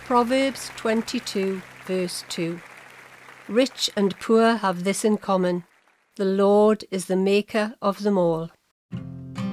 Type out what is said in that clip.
Proverbs 22, verse 2. Rich and poor have this in common: the Lord is the maker of them all.